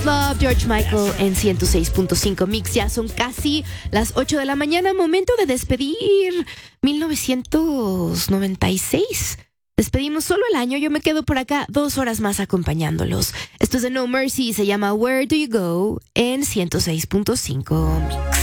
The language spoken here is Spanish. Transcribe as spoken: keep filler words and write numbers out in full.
First Love, George Michael en ciento seis punto cinco Mix. Ya son casi las ocho de la mañana, momento de despedir mil novecientos noventa y seis. Despedimos solo el año, yo me quedo por acá dos horas más acompañándolos. Esto es de No Mercy y se llama Where Do You Go en ciento seis punto cinco Mix.